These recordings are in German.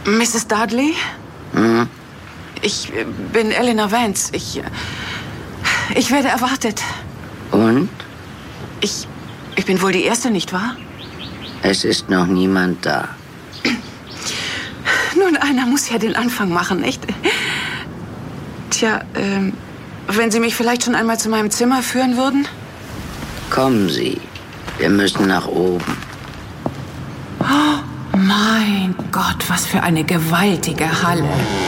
Mrs. Dudley? Hm? Ich bin Eleanor Vance. Ich werde erwartet. Und? Ich bin wohl die Erste, nicht wahr? Es ist noch niemand da. Nun, einer muss ja den Anfang machen, nicht? Tja, wenn Sie mich vielleicht schon einmal zu meinem Zimmer führen würden? Kommen Sie. Wir müssen nach oben. Oh, mein Gott, was für eine gewaltige Halle.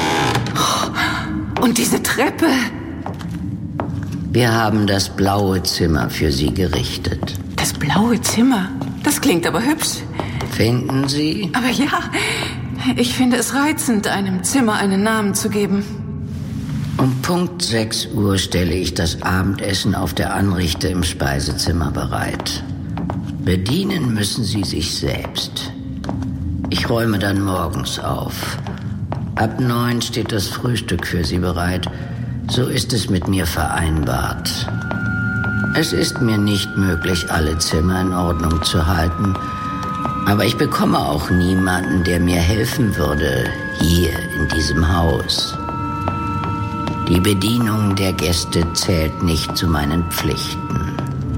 Und diese Treppe. Wir haben das blaue Zimmer für Sie gerichtet. Das blaue Zimmer? Das klingt aber hübsch. Finden Sie? Aber ja, ich finde es reizend, einem Zimmer einen Namen zu geben. Um Punkt 6 Uhr stelle ich das Abendessen auf der Anrichte im Speisezimmer bereit. Bedienen müssen Sie sich selbst. Ich räume dann morgens auf. Ab 9 steht das Frühstück für Sie bereit. So ist es mit mir vereinbart. Es ist mir nicht möglich, alle Zimmer in Ordnung zu halten. Aber ich bekomme auch niemanden, der mir helfen würde, hier in diesem Haus. Die Bedienung der Gäste zählt nicht zu meinen Pflichten.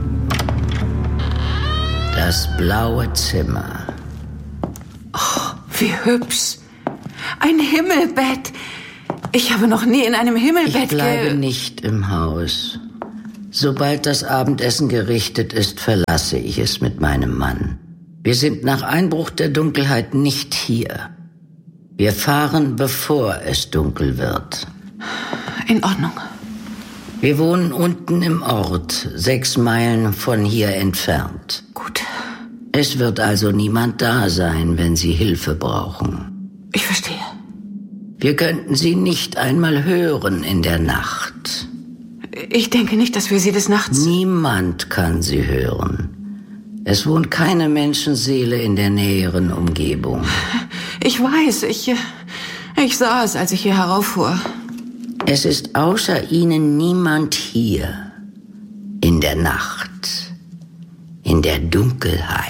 Das blaue Zimmer. Oh, wie hübsch. Ein Himmelbett. Ich habe noch nie in einem Himmelbett Ich bleibe nicht im Haus. Sobald das Abendessen gerichtet ist, verlasse ich es mit meinem Mann. Wir sind nach Einbruch der Dunkelheit nicht hier. Wir fahren, bevor es dunkel wird. In Ordnung. Wir wohnen unten im Ort, 6 Meilen von hier entfernt. Gut. Es wird also niemand da sein, wenn Sie Hilfe brauchen. Ich verstehe. Wir könnten Sie nicht einmal hören in der Nacht. Ich denke nicht, dass wir Sie des Nachts... Niemand kann Sie hören. Es wohnt keine Menschenseele in der näheren Umgebung. Ich weiß, ich sah es, als ich hier herauffuhr. Es ist außer Ihnen niemand hier. In der Nacht. In der Dunkelheit.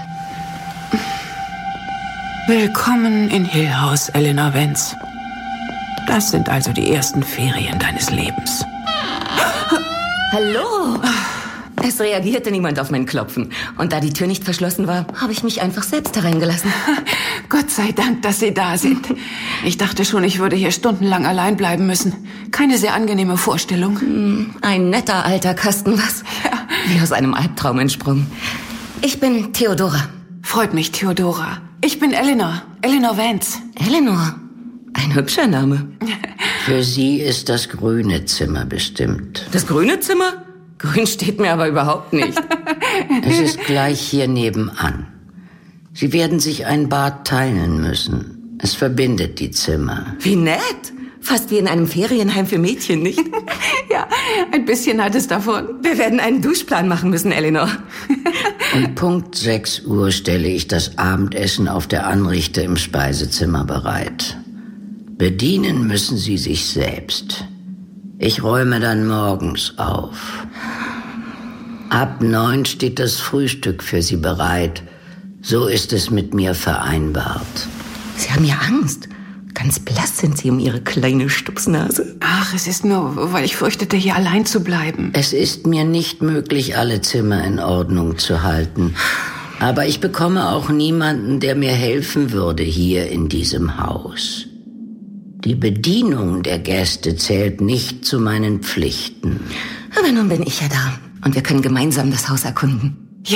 Willkommen in Hill House, Eleanor Vance. Das sind also die ersten Ferien deines Lebens. Hallo! Es reagierte niemand auf mein Klopfen. Und da die Tür nicht verschlossen war, habe ich mich einfach selbst hereingelassen. Gott sei Dank, dass Sie da sind. Ich dachte schon, ich würde hier stundenlang allein bleiben müssen. Keine sehr angenehme Vorstellung. Ein netter alter Kasten, was? Ja. Wie aus einem Albtraum entsprungen. Ich bin Theodora. Freut mich, Theodora. Ich bin Eleanor Vance. Eleanor? Ein hübscher Name. Für Sie ist das grüne Zimmer bestimmt. Das grüne Zimmer? Grün steht mir aber überhaupt nicht. Es ist gleich hier nebenan. Sie werden sich ein Bad teilen müssen. Es verbindet die Zimmer. Wie nett. Fast wie in einem Ferienheim für Mädchen, nicht? Ja, ein bisschen hat es davon. Wir werden einen Duschplan machen müssen, Eleanor. Um Punkt 6 Uhr stelle ich das Abendessen auf der Anrichte im Speisezimmer bereit. Bedienen müssen Sie sich selbst. Ich räume dann morgens auf. Ab 9 steht das Frühstück für Sie bereit. So ist es mit mir vereinbart. Sie haben ja Angst. Ganz blass sind Sie um Ihre kleine Stupsnase. Ach, es ist nur, weil ich fürchtete, hier allein zu bleiben. Es ist mir nicht möglich, alle Zimmer in Ordnung zu halten. Aber ich bekomme auch niemanden, der mir helfen würde hier in diesem Haus. Die Bedienung der Gäste zählt nicht zu meinen Pflichten. Aber nun bin ich ja da. Und wir können gemeinsam das Haus erkunden. Ja,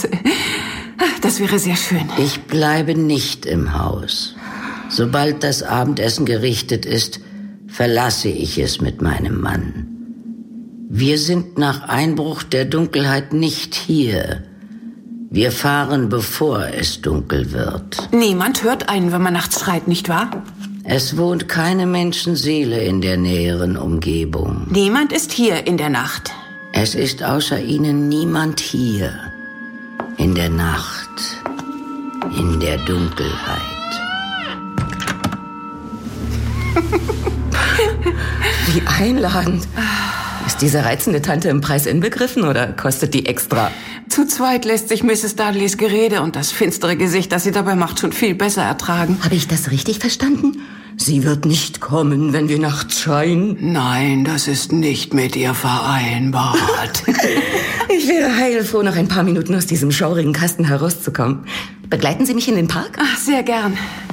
das wäre sehr schön. Ich bleibe nicht im Haus. Sobald das Abendessen gerichtet ist, verlasse ich es mit meinem Mann. Wir sind nach Einbruch der Dunkelheit nicht hier. Wir fahren, bevor es dunkel wird. Niemand hört einen, wenn man nachts schreit, nicht wahr? Es wohnt keine Menschenseele in der näheren Umgebung. Niemand ist hier in der Nacht. Es ist außer Ihnen niemand hier. In der Nacht. In der Dunkelheit. Wie einladend. Ist diese reizende Tante im Preis inbegriffen oder kostet die extra? Zu zweit lässt sich Mrs. Dudleys Gerede und das finstere Gesicht, das sie dabei macht, schon viel besser ertragen. Habe ich das richtig verstanden? Sie wird nicht kommen, wenn wir nachts schreien? Nein, das ist nicht mit ihr vereinbart. Ich wäre heilfroh, noch ein paar Minuten aus diesem schaurigen Kasten herauszukommen. Begleiten Sie mich in den Park? Ach, sehr gern.